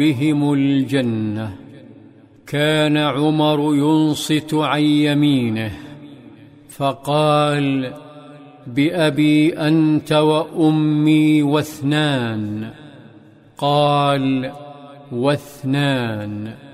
بهم الجنة. كان عمر ينصت عن يمينه فقال: بأبي أنت وأمي واثنان. قال: واثنان.